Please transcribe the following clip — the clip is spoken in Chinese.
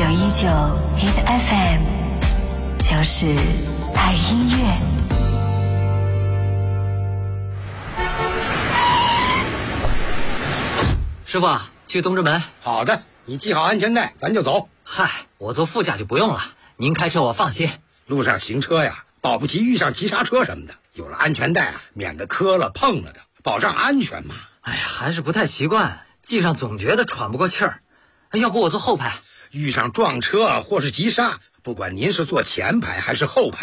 Hit FM， 就是爱音乐。 师傅，去东直门。 好的，你系好安全带，咱就走。 嗨，我坐副驾就不用了，您开车我放心。 路上行车呀，保不齐遇上急刹车什么的，有了安全带啊，免得磕了碰了的，保障安全嘛。 哎呀，还是不太习惯，系上总觉得喘不过气儿。要不我坐后排？ 遇上撞车或是急刹，不管您是坐前排还是后排，